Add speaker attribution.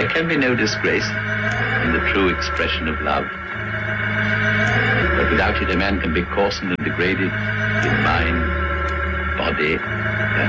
Speaker 1: There can be no disgrace in the true expression of love. But without it, a man can be coarsened and degraded in mind, body, and